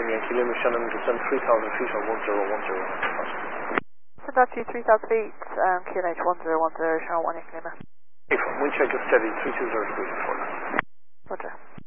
Yankee Lima, Shannon, descend 3,000 feet on 1010. Send out to 3,000 feet, QNH 1010, Shannon 1 Yankee Lima. Wind check is steady, 320 degrees before. Roger.